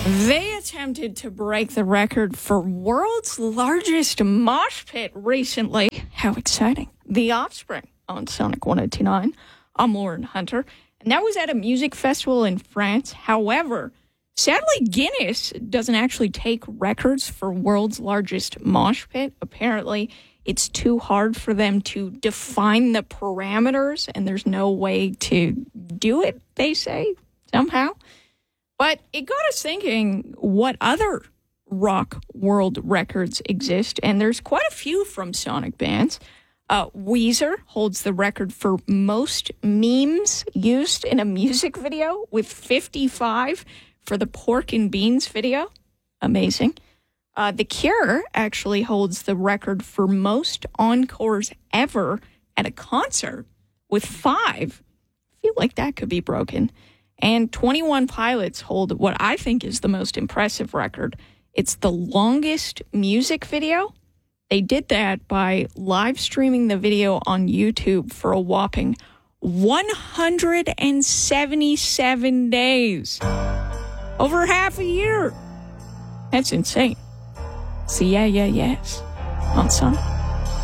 They attempted to break the record for world's largest mosh pit recently. How exciting. The Offspring on Sonic 102.9. I'm Lauren Hunter. And that was at a music festival in France. However, sadly, Guinness doesn't actually take records for world's largest mosh pit. Apparently, it's too hard for them to define the parameters, and there's no way to do it, they say, somehow. But it got us thinking what other rock world records exist, and there's quite a few from Sonic bands. Weezer holds the record for most memes used in a music video with 55 for the Pork and Beans video. Amazing. The Cure actually holds the record for most encores ever at a concert with 5. I feel like that could be broken. And 21 Pilots hold what I think is the most impressive record. It's the longest music video. They did that by live streaming the video on YouTube for a whopping 177 days. Over half a year. That's insane. So yes on Sonic.